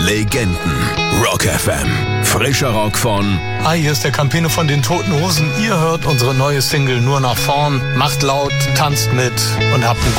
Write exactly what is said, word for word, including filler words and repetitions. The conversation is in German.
Legenden. Rock F M. Frischer Rock von... Hi, hier ist der Campino von den Toten Hosen. Ihr hört unsere neue Single Nur nach vorn. Macht laut, tanzt mit und habt einen